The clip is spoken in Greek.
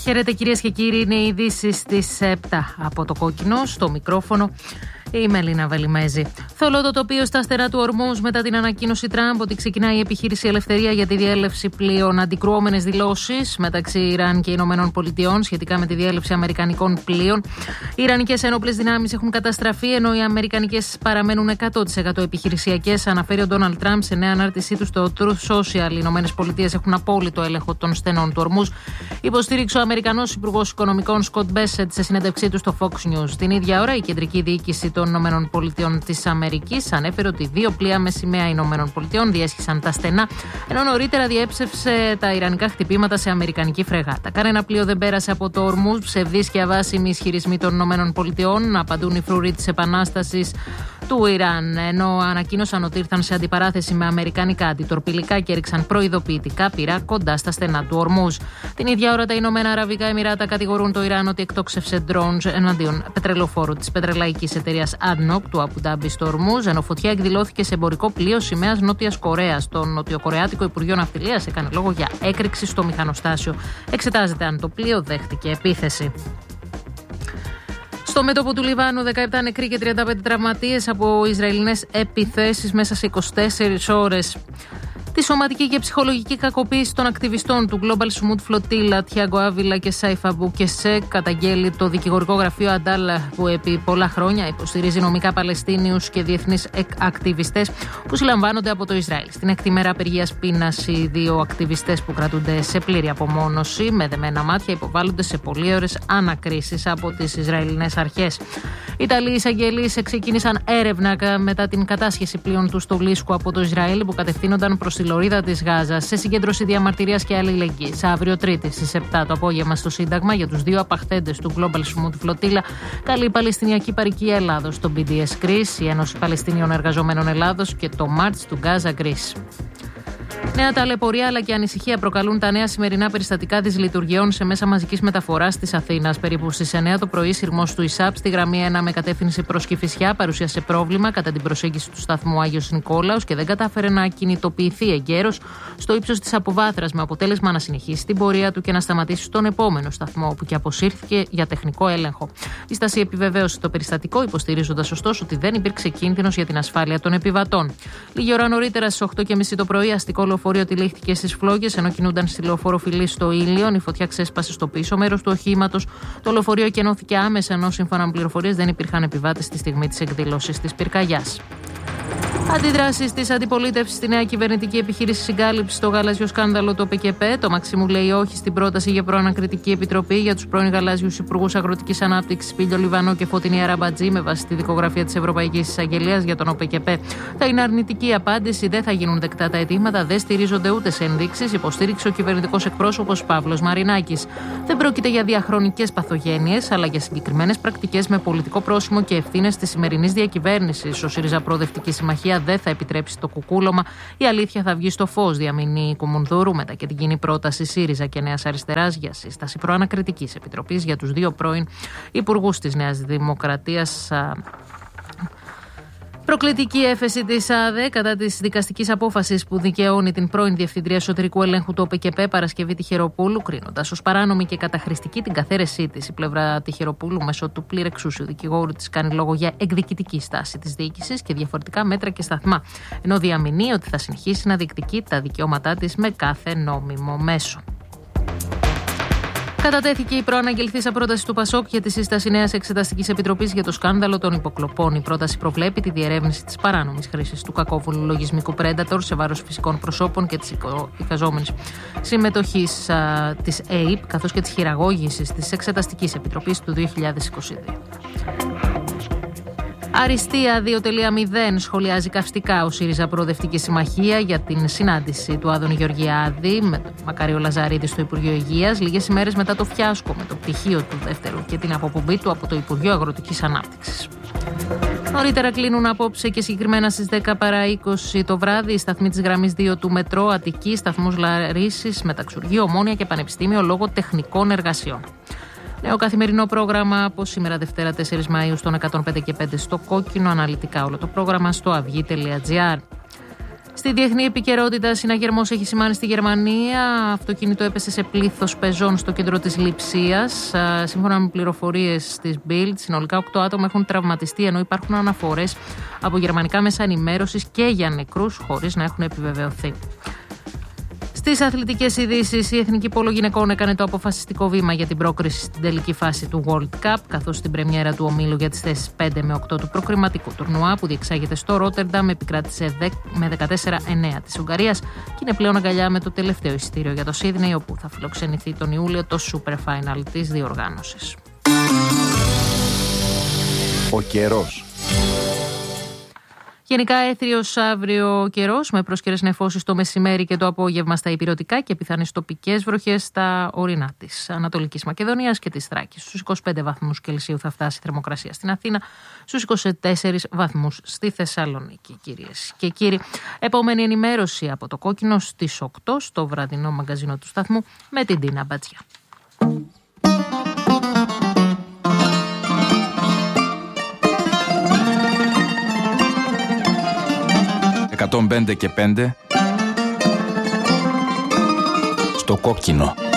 Χαίρετε κυρίες και κύριοι, είναι οι ειδήσεις στις 7 από το Κόκκινο, στο μικρόφωνο η Μελίνα Βελιμέζη. Θολό το τοπίο στα στενά του Ορμούζ μετά την ανακοίνωση Τραμπ ότι ξεκινάει η επιχείρηση Ελευθερία για τη διέλευση πλοίων. Αντικρουόμενες δηλώσεις μεταξύ Ιράν και Ηνωμένων Πολιτειών σχετικά με τη διέλευση αμερικανικών πλοίων. Οι Ιρανικές ένοπλες δυνάμεις έχουν καταστραφεί, ενώ οι αμερικανικές παραμένουν 100% επιχειρησιακές, αναφέρει ο Ντόναλντ Τραμπ σε νέα ανάρτησή του στο Truth Social. Οι Ηνωμένες Πολιτείες έχουν απόλυτο έλεγχο των στενών του Ορμούζ, υποστήριξε ο Αμερικανός Υπουργός Οικονομικών Σκοτ Μπέσετ σε συνέντευξή του στο Fox News. Την ίδια ώρα, η κεντρική διοίκηση των Ηνωμένων Πολιτειών της Αμερικής ανέφερε ότι 2 πλοία με σημαία Ηνωμένων Πολιτειών διέσχισαν τα στενά, ενώ νωρίτερα διέψευσε τα ιρανικά χτυπήματα σε αμερικανική φρεγάτα. Κανένα πλοίο δεν πέρασε από το Ορμούζ. Ψευδείς και αβάσιμοι ισχυρισμοί των Ηνωμένων Πολιτειών, απαντούν οι φρουροί της Επανάστασης του Ιράν, ενώ ανακοίνωσαν ότι ήρθαν σε αντιπαράθεση με αμερικανικά αντιτορπιλικά και έριξαν προειδοποιητικά πυρά κοντά στα στενά του Ορμούζ. Την ίδια ώρα, τα Ηνωμένα Αραβικά Εμιράτα κατηγορούν το Ιράν ότι εκτόξευσε drones εναντίον πετρελοφόρου της πετρελαϊκής εταιρείας ADNOC του Αμπουντάμπι στο Ορμούζ, ενώ φωτιά εκδηλώθηκε σε εμπορικό πλοίο σημαίας Νότιας Κορέας. Το Νοτιοκορεάτικο Υπουργείο Ναυτιλίας έκανε λόγο για έκρηξη στο μηχανοστάσιο. Εξετάζεται αν το πλοίο δέχτηκε επίθεση. Στο μέτωπο του Λιβάνου, 17 νεκροί και 35 τραυματίες από Ισραηλινές επιθέσεις μέσα σε 24 ώρες. Τη σωματική και ψυχολογική κακοποίηση των ακτιβιστών του Global Smooth Flotilla, Τιάγκο Άβιλα και Σάιφα Μπουκεσέ, καταγγέλει το δικηγορικό γραφείο Αντάλα, που επί πολλά χρόνια υποστηρίζει νομικά Παλαιστίνιους και διεθνείς ακτιβιστές που συλλαμβάνονται από το Ισραήλ. Στην 6η μέρα απεργίας πείνας, οι 2 ακτιβιστές που κρατούνται σε πλήρη απομόνωση, με δεμένα μάτια, υποβάλλονται σε πολλές ώρες ανακρίσεις από τις Ισραηλινές αρχές. Οι Ιταλοί εισαγγελείς ξεκίνησαν έρευνα μετά την κατάσχεση πλοίων του στο Λίσκο από το Ισραήλ, που κατευθύνονταν προς τη λωρίδα της Γάζας, σε συγκέντρωση διαμαρτυρίας και αλληλεγγύης. Αύριο Τρίτη στις 7 το απόγευμα στο Σύνταγμα για τους 2 απαχθέντες του Global Smooth Flotilla, καλεί η Παλαιστινιακή Παροικία Ελλάδος, το BDS Greece, η Ένωση Παλαιστινίων Εργαζομένων Ελλάδος και το March του Gaza Greece. Νέα ταλαιπωρία αλλά και ανησυχία προκαλούν τα νέα σημερινά περιστατικά δυσλειτουργιών σε μέσα μαζικής μεταφοράς της Αθήνας. Περίπου στις 9 το πρωί, σειρμός του ΙΣΑΠ στη γραμμή 1 με κατεύθυνση προς Κηφισιά παρουσίασε πρόβλημα κατά την προσέγγιση του σταθμού Άγιος Νικόλαος και δεν κατάφερε να κινητοποιηθεί εγκαίρος στο ύψος της αποβάθρας, με αποτέλεσμα να συνεχίσει την πορεία του και να σταματήσει στον επόμενο σταθμό, όπου και αποσύρθηκε για τεχνικό έλεγχο. Η στάση επιβεβαίωσε το περιστατικό, υποστηρίζοντας ωστόσο ότι δεν υπήρξε κίνδυνος για την ασφάλεια των επιβατών. Λίγη ώρα νωρίτερα, στις 8:30 το πρωί, αστικό λεωφορείο τυλίχθηκε στις φλόγες ενώ κινούνταν στη λεωφόρο Φιλή στο Ήλιον. Η φωτιά ξέσπασε στο πίσω μέρος του οχήματος. Το λεωφορείο εκενώθηκε άμεσα, ενώ σύμφωνα με πληροφορίες δεν υπήρχαν επιβάτες στη στιγμή της εκδήλωσης της πυρκαγιάς. Αντιδράσεις της αντιπολίτευσης στη νέα κυβερνητική επιχείρηση συγκάλυψης στο γαλάζιο σκάνδαλο του ΟΠΕΚΕΠΕ. Το Μαξίμου λέει όχι στην πρόταση για προανακριτική επιτροπή για τους πρώην γαλάζιους υπουργούς αγροτικής ανάπτυξης Πίλιο Λιβανό και Φωτεινή Αραμπατζή, με βάση τη δικογραφία της Ευρωπαϊκής Εισαγγελίας για τον ΟΠΕΚΕΠΕ. Θα είναι αρνητική απάντηση, δεν θα γίνουν δεκτά τα αιτήματα, δεν στηρίζονται ούτε σε ενδείξεις, υποστήριξε ο κυβερνητικός εκπρόσωπος Παύλος Μαρινάκης. Δεν πρόκειται για διαχρονικές παθογένειες, αλλά για συγκεκριμένες πρακτικές με πολιτικό πρόσημο και ευθύνες της σημερινής διακυβέρνησης. Ο ΣΥΡΙΖΑ Προοδευτική Συμμαχία δεν θα επιτρέψει το κουκούλωμα. Η αλήθεια θα βγει στο φως, διαμηνεί η Κουμουνδούρου μετά και την κοινή πρόταση ΣΥΡΙΖΑ και Νέας Αριστεράς για σύσταση προανακριτικής επιτροπής για τους 2 πρώην υπουργούς της Νέας Δημοκρατίας. Προκλητική έφεση της ΑΔΕ κατά της δικαστικής απόφασης που δικαιώνει την πρώην Διευθυντρία Εσωτερικού Ελέγχου του ΟΠΕΚΕΠΕ Παρασκευή Τυχεροπούλου, κρίνοντας ως παράνομη και καταχρηστική την καθαίρεσή της. Η πλευρά Τυχεροπούλου, μέσω του πληρεξούσιου δικηγόρου της, κάνει λόγο για εκδικητική στάση της διοίκησης και διαφορετικά μέτρα και σταθμά, ενώ διαμηνεί ότι θα συνεχίσει να διεκδικεί τα δικαιώματά της με κάθε νόμιμο μέσο. Κατατέθηκε η προαναγγελθήσα πρόταση του ΠΑΣΟΚ για τη σύσταση νέας εξεταστικής επιτροπής για το σκάνδαλο των υποκλοπών. Η πρόταση προβλέπει τη διερεύνηση της παράνομης χρήσης του κακόβουλου λογισμικού Predator σε βάρος φυσικών προσώπων και της εικαζόμενης συμμετοχής της ΑΕΠ, καθώς και της χειραγώγησης της Εξεταστικής Επιτροπής του 2022. Αριστεία 2.0 σχολιάζει καυστικά ο ΣΥΡΙΖΑ Προοδευτική Συμμαχία για την συνάντηση του Άδωνη Γεωργιάδη με τον Μακάριο Λαζαρίδη στο Υπουργείο Υγείας, λίγες ημέρες μετά το φιάσκο με το πτυχίο του δεύτερου και την αποπομπή του από το Υπουργείο Αγροτικής Ανάπτυξης. Νωρίτερα κλείνουν απόψε και συγκεκριμένα στις 10 παρά 20 το βράδυ οι σταθμοί της γραμμής 2 του Μετρό, Αττική, σταθμούς Λαρίσης, Μεταξουργείο, Ομόνια και Πανεπιστήμιο λόγω τεχνικών εργασιών. Νέο καθημερινό πρόγραμμα από σήμερα Δευτέρα 4 Μαΐου στον 105 και 5 στο Κόκκινο. Αναλυτικά όλο το πρόγραμμα στο avygi.gr. Στη διεθνή επικαιρότητα, συναγερμός έχει σημάνει στη Γερμανία. Αυτοκίνητο έπεσε σε πλήθος πεζών στο κέντρο της Λειψίας. Σύμφωνα με πληροφορίες της Bild, συνολικά 8 άτομα έχουν τραυματιστεί, ενώ υπάρχουν αναφορές από γερμανικά μέσα ενημέρωσης και για νεκρούς, χωρίς να έχουν επιβεβαιωθεί. Στις αθλητικές ειδήσεις, η Εθνική Πόλο Γυναικών έκανε το αποφασιστικό βήμα για την πρόκριση στην τελική φάση του World Cup, καθώς στην πρεμιέρα του ομίλου για τις θέσεις 5 με 8 του προκριματικού τουρνουά που διεξάγεται στο Ρότερνταμ επικράτησε με 14-9 της Ουγγαρίας και είναι πλέον αγκαλιά με το τελευταίο εισιτήριο για το Σίδνεϊ, όπου θα φιλοξενηθεί τον Ιούλιο το Super Final της διοργάνωσης. Ο καιρός. Γενικά έθριος αύριο καιρός με πρόσκαιρες νεφώσεις το μεσημέρι και το απόγευμα στα ηπειρωτικά και πιθανές τοπικές βροχές στα ορεινά της Ανατολικής Μακεδονίας και της Θράκης. Στους 25 βαθμούς Κελσίου θα φτάσει η θερμοκρασία στην Αθήνα, στους 24 βαθμούς στη Θεσσαλονίκη, κυρίες και κύριοι. Επόμενη ενημέρωση από το Κόκκινο στις 8 στο βραδινό μαγκαζίνο του σταθμού με την Τίνα Μπατζιά. 105 και 5 στο Κόκκινο.